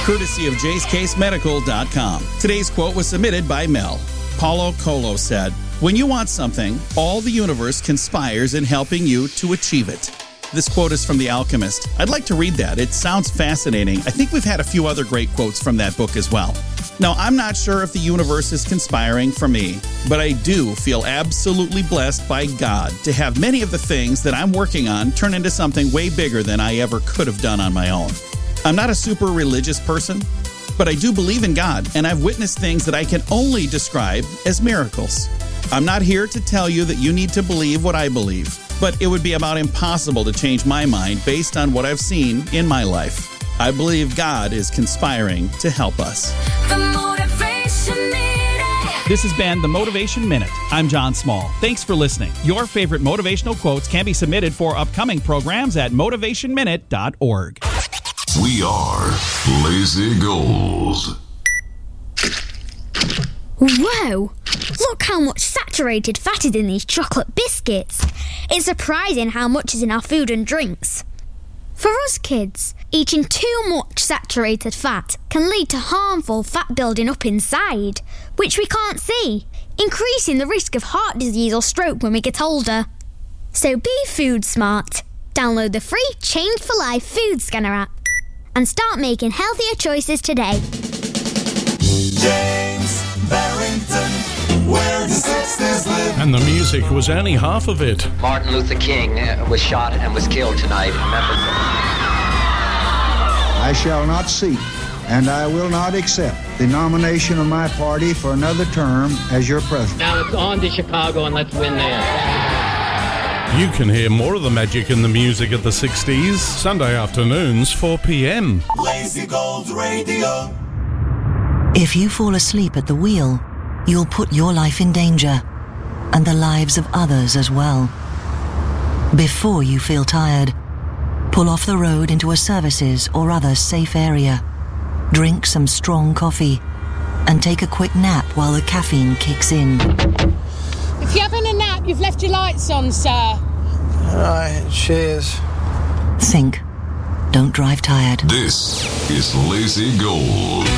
courtesy of JaceCaseMedical.com. Today's quote was submitted by Mel. Paulo Colo said, "When you want something, all the universe conspires in helping you to achieve it." This quote is from The Alchemist. I'd like to read that. It sounds fascinating. I think we've had a few other great quotes from that book as well. Now, I'm not sure if the universe is conspiring for me, but I do feel absolutely blessed by God to have many of the things that I'm working on turn into something way bigger than I ever could have done on my own. I'm not a super religious person, but I do believe in God, and I've witnessed things that I can only describe as miracles. I'm not here to tell you that you need to believe what I believe, but it would be about impossible to change my mind based on what I've seen in my life. I believe God is conspiring to help us. The Motivation Minute. This has been the Motivation Minute. I'm John Small. Thanks for listening. Your favorite motivational quotes can be submitted for upcoming programs at motivationminute.org. We are Lazy Gold. Whoa! Look how much saturated fat is in these chocolate biscuits. It's surprising how much is in our food and drinks. For us kids, eating too much saturated fat can lead to harmful fat building up inside, which we can't see, increasing the risk of heart disease or stroke when we get older. So be food smart. Download the free Change for Life food scanner app and start making healthier choices today. James Barrington, where the 60s live. And the music was only half of it. Martin Luther King was shot and was killed tonight. I shall not seek, and I will not accept the nomination of my party for another term as your president. Now it's on to Chicago, and let's win there. You can hear more of the magic in the music of the 60s, Sunday afternoons, 4 p.m. Lazy Gold Radio. If you fall asleep at the wheel, you'll put your life in danger, and the lives of others as well. Before you feel tired, pull off the road into a services or other safe area. Drink some strong coffee, and take a quick nap while the caffeine kicks in. If you're having a nap, you've left your lights on, sir. All right, cheers. Think. Don't drive tired. This is Lazy Gold.